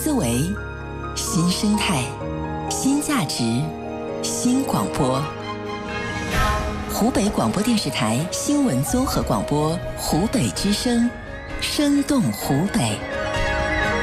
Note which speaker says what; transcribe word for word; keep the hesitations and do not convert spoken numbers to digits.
Speaker 1: 思维，新生态，新价值，新广播。湖北广播电视台新闻综合广播，湖北之声，生动湖北。